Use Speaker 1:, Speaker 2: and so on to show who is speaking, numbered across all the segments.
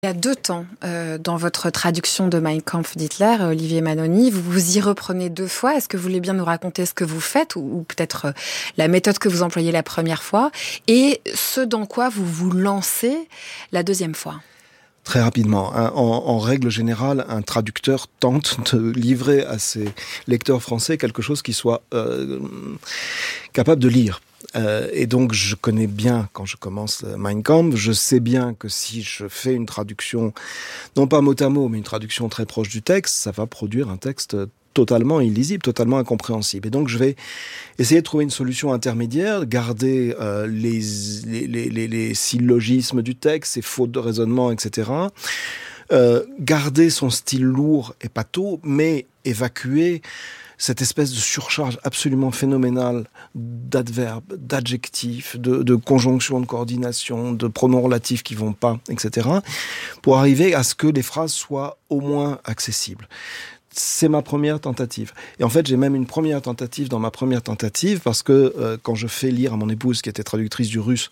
Speaker 1: Il y a 2 temps, dans votre traduction de Mein Kampf d'Hitler, Olivier Manoni, vous y reprenez 2 fois. Est-ce que vous voulez bien nous raconter ce que vous faites ou peut-être la méthode que vous employez la première fois et ce dans quoi vous vous lancez la deuxième fois?
Speaker 2: Très rapidement. En règle générale, un traducteur tente de livrer à ses lecteurs français quelque chose qui soit capable de lire. Et donc, je connais bien, quand je commence Mein Kampf, je sais bien que si je fais une traduction, non pas mot à mot, mais une traduction très proche du texte, ça va produire un texte totalement illisible, totalement incompréhensible. Et donc, je vais essayer de trouver une solution intermédiaire, garder les syllogismes du texte, ses fautes de raisonnement, etc. Garder son style lourd et pâteau, mais évacuer cette espèce de surcharge absolument phénoménale d'adverbes, d'adjectifs, de conjonctions, de coordination, de pronoms relatifs qui vont pas, etc., pour arriver à ce que les phrases soient au moins accessibles. C'est ma première tentative. Et en fait, j'ai même une première tentative dans ma première tentative, parce que quand je fais lire à mon épouse, qui était traductrice du russe,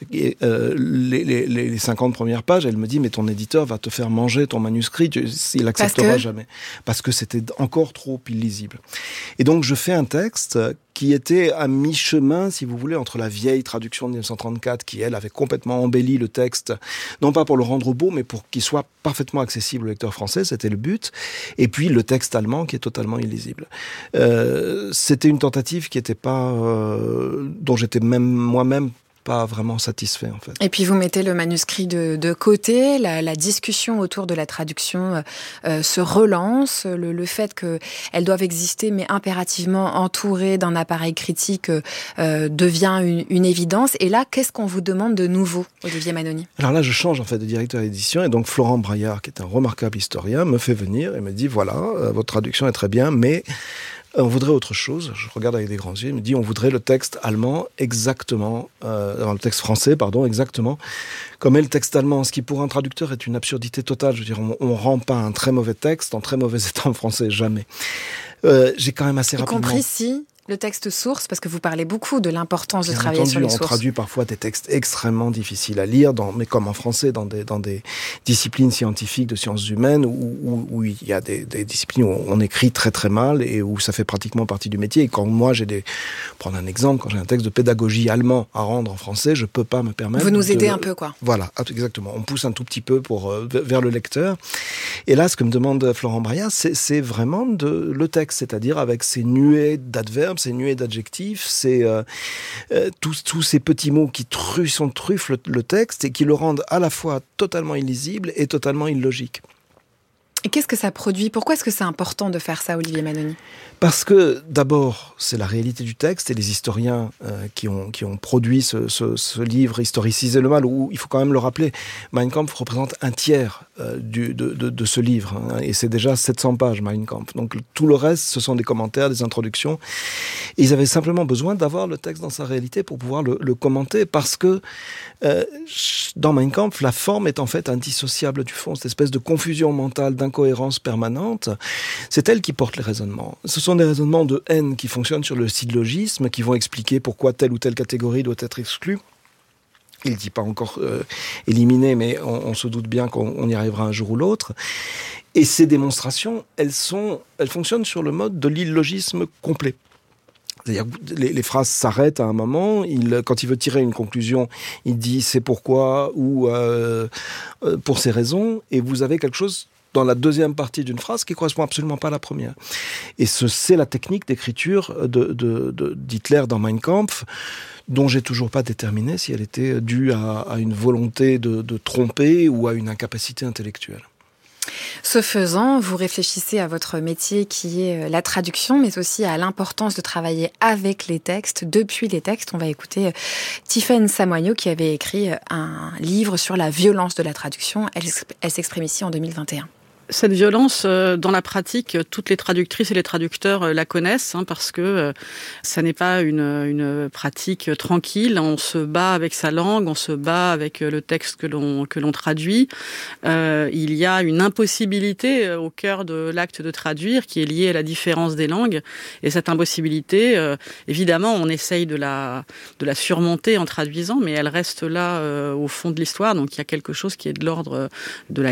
Speaker 2: les 50 premières pages, elle me dit « Mais ton éditeur va te faire manger ton manuscrit, il acceptera jamais. » Parce que c'était encore trop illisible. Et donc, je fais un texte qui était à mi-chemin, si vous voulez, entre la vieille traduction de 1934, qui, elle, avait complètement embelli le texte, non pas pour le rendre beau, mais pour qu'il soit parfaitement accessible au lecteur français, c'était le but, et puis le texte allemand, qui est totalement illisible. C'était une tentative qui était pas, dont j'étais même moi-même pas vraiment satisfait, en fait.
Speaker 1: Et puis vous mettez le manuscrit de côté, la discussion autour de la traduction se relance, le fait qu'elles doivent exister mais impérativement entourées d'un appareil critique devient une évidence. Et là, qu'est-ce qu'on vous demande de nouveau, Olivier Manoni?
Speaker 2: Alors là, je change en fait de directeur d'édition, et donc Florent Braillard, qui est un remarquable historien, me fait venir et me dit « Voilà, votre traduction est très bien, mais on voudrait autre chose. » Je regarde avec des grands yeux. Il me dit, on voudrait le texte allemand exactement, le texte français, pardon, exactement, comme est le texte allemand. Ce qui, pour un traducteur, est une absurdité totale. Je veux dire, on rend pas un très mauvais texte en très mauvais état en français, jamais. J'ai quand même assez rapidement...
Speaker 1: Y compris si le texte source, parce que vous parlez beaucoup de l'importance de
Speaker 2: Bien
Speaker 1: travailler
Speaker 2: entendu,
Speaker 1: sur les sources.
Speaker 2: On traduit parfois des textes extrêmement difficiles à lire, mais comme en français, dans des disciplines scientifiques, de sciences humaines, où il y a des disciplines où on écrit très très mal et où ça fait pratiquement partie du métier. Et quand moi, prendre un exemple, quand j'ai un texte de pédagogie allemand à rendre en français, je peux pas me permettre...
Speaker 1: Vous nous aidez un peu, quoi.
Speaker 2: Voilà, exactement. On pousse un tout petit peu vers le lecteur. Et là, ce que me demande Florent Braillard, c'est vraiment le texte, c'est-à-dire avec ses nuées d'adverbes, ces nuées d'adjectifs, tous ces petits mots qui truffent le texte et qui le rendent à la fois totalement illisible et totalement illogique.
Speaker 1: Et qu'est-ce que ça produit? Pourquoi est-ce que c'est important de faire ça, Olivier Manoni?
Speaker 2: Parce que, d'abord, c'est la réalité du texte, et les historiens qui ont produit ce livre, historicisé le mal, où il faut quand même le rappeler, Mein Kampf représente un tiers de ce livre, hein, et c'est déjà 700 pages, Mein Kampf. Donc tout le reste, ce sont des commentaires, des introductions, et ils avaient simplement besoin d'avoir le texte dans sa réalité pour pouvoir le commenter, parce que dans Mein Kampf, la forme est en fait indissociable du fond, cette espèce de confusion mentale, d'incohérence permanente, c'est elle qui porte les raisonnements. Ce sont des raisonnements de haine qui fonctionnent sur le syllogisme, qui vont expliquer pourquoi telle ou telle catégorie doit être exclue. Il ne dit pas encore éliminée, mais on se doute bien qu'on y arrivera un jour ou l'autre. Et ces démonstrations, elles fonctionnent sur le mode de l'illogisme complet. C'est-à-dire que les phrases s'arrêtent à un moment, quand il veut tirer une conclusion, il dit c'est pourquoi ou pour ces raisons, et vous avez quelque chose dans la deuxième partie d'une phrase qui correspond absolument pas à la première. Et c'est la technique d'écriture d'Hitler dans Mein Kampf, dont j'ai toujours pas déterminé si elle était due à une volonté de tromper ou à une incapacité intellectuelle.
Speaker 1: Ce faisant, vous réfléchissez à votre métier qui est la traduction, mais aussi à l'importance de travailler avec les textes, depuis les textes. On va écouter Tiffaine Samoigno qui avait écrit un livre sur la violence de la traduction. Elle s'exprime ici en 2021.
Speaker 3: Cette violence, dans la pratique, toutes les traductrices et les traducteurs la connaissent, parce que ça n'est pas une pratique tranquille. On se bat avec sa langue, on se bat avec le texte que l'on traduit. Il y a une impossibilité au cœur de l'acte de traduire qui est liée à la différence des langues. Et cette impossibilité, évidemment, on essaye de la surmonter en traduisant, mais elle reste là au fond de l'histoire. Donc il y a quelque chose qui est de l'ordre de la